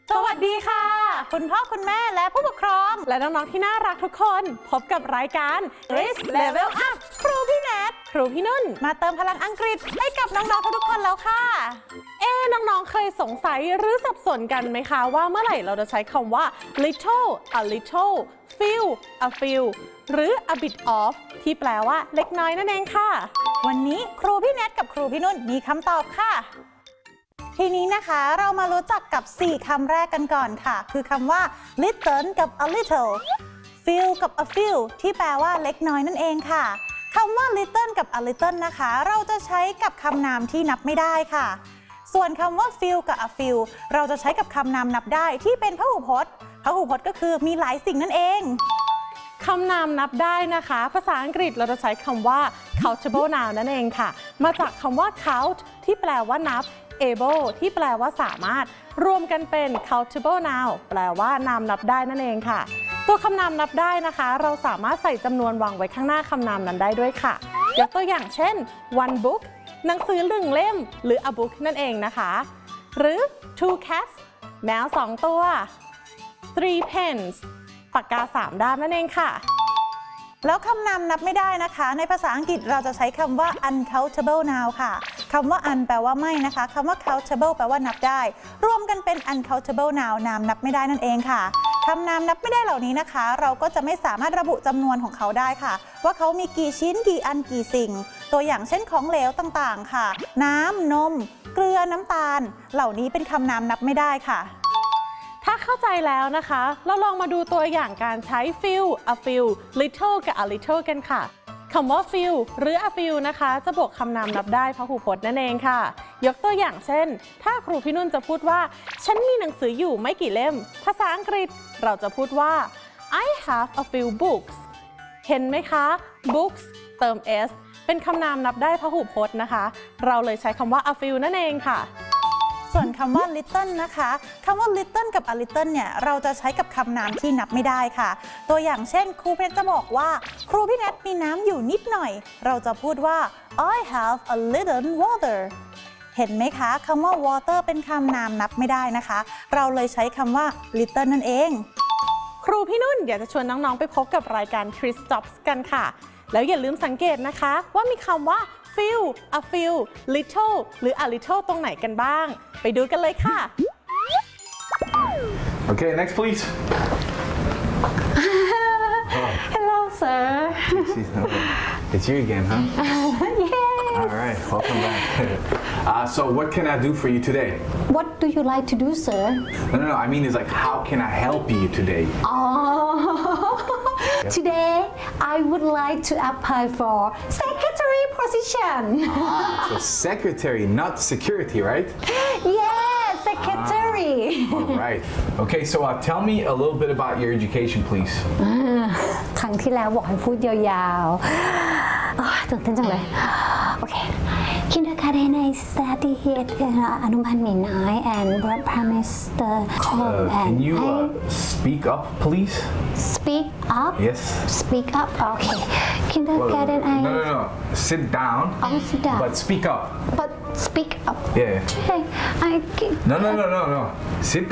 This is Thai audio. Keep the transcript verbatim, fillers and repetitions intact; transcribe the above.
สวัสดีค่ะคุณพ่อคุณแม่และผู้ปกครองและน้องๆที่น่ารักทุกคนพบกับรายการ Risk Level Up ครูพี่แนทครูพี่นุ่นมาเติมพลังอังกฤษให้กับน้องๆทุกคนแล้วค่ะเอ๊น้องๆเคยสงสัยหรือสับสนกันไหมคะว่าเมื่อไหร่เราจะใช้คำว่า little a little few a few หรือ a bit of ที่แปลว่าเล็กน้อยนั่นเองค่ะวันนี้ครูพี่แนทกับครูพี่นุ่นมีคำตอบค่ะทีนี้นะคะเรามารู้จักกับสี่คำแรกกันก่อนค่ะคือคำว่า little กับ a little few กับ a few ที่แปลว่าเล็กน้อยนั่นเองค่ะคำว่า little กับ a little นะคะเราจะใช้กับคำนามที่นับไม่ได้ค่ะส่วนคำว่า few กับ a few เราจะใช้กับคำนามนับได้ที่เป็นพหูพจน์พหูพจน์ก็คือมีหลายสิ่งนั่นเองคำนามนับได้นะคะภาษาอังกฤษเราจะใช้คำว่า countable noun นั่นเองค่ะมาจากคำว่า count ที่แปลว่านับable ที่แปลว่าสามารถรวมกันเป็น countable noun แปลว่านามนับได้นั่นเองค่ะตัวคำนามนับได้นะคะเราสามารถใส่จำนวนวางไว้ข้างหน้าคำนามนั้นได้ด้วยค่ะยกตัวอย่างเช่น one book หนังสือหนึ่งเล่มหรือ a book นั่นเองนะคะหรือ two cats แมวสองตัว three pens ปากกาสามด้ามนั่นเองค่ะแล้วคำนามนับไม่ได้นะคะในภาษาอังกฤษเราจะใช้คำว่า uncountable noun ค่ะคำว่า un แปลว่าไม่นะคะคำว่า countable แปลว่านับได้รวมกันเป็น uncountable noun นามนับไม่ได้นั่นเองค่ะคำนามนับไม่ได้เหล่านี้นะคะเราก็จะไม่สามารถระบุจำนวนของเขาได้ค่ะว่าเขามีกี่ชิ้นกี่อันกี่สิ่งตัวอย่างเช่นของเหลวต่างๆค่ะน้ำนมเกลือน้ำตาลเหล่านี้เป็นคำนามนับไม่ได้ค่ะถ้าเข้าใจแล้วนะคะเราลองมาดูตัวอย่างการใช้ few a few little กับ a little กันค่ะคำว่า few หรือ a few นะคะจะบวกคำนามนับได้พหูพจน์นั่นเองค่ะยกตัวอย่างเช่นถ้าครูพี่นุ่นจะพูดว่าฉันมีหนังสืออยู่ไม่กี่เล่มภาษาอังกฤษเราจะพูดว่า I have a few books เห็นไหมคะ books เติม s เป็นคำนามนับได้พหูพจน์นะคะเราเลยใช้คำว่า a few นั่นเองค่ะส่วนคำว่า little นะคะคำว่า little กับ a little เนี่ยเราจะใช้กับคำนามที่นับไม่ได้ค่ะตัวอย่างเช่นครูเพชรจะบอกว่าครูพี่แนทมีน้ำอยู่นิดหน่อยเราจะพูดว่า I have a little water เห็นไหมคะคำว่า water เป็นคำนามนับไม่ได้นะคะเราเลยใช้คำว่า little นั่นเองครูพี่นุ่นอยากจะชวนน้องๆไปพบกับรายการ Chris Jobs กันค่ะแล้วอย่าลืมสังเกตนะคะว่ามีคำว่า few a few little หรือ a little ตรงไหนกันบ้างไปดูกันเลยค่ะ Okay, next please. Hello, sir. It's you again, huh? Yes. All right, welcome back. Uh, so what can I do for you today? What do you like to do, sir? No, no, no, I mean is like how can I help you today? Oh, today I would like to apply for secretary position. Ah, so secretary, not security, right? Yes, secretary. Ah, all right. Okay, so uh, tell me a little bit about your education, please. ครั้งที่แล้วบอกให้พูดยาวๆตื่นเต้นจังเลยโอเค Kindergarten I studied uh, อนุบาลหมีน้อย and primary school Uh, and can you I uh, speak up, please? speak up Yes. speak up okay Well, Kindergarten I no, no, no. Sit down. Oh, sit down. But speak up. but speak up Yeah. okay I No, no, no, no, no. Sit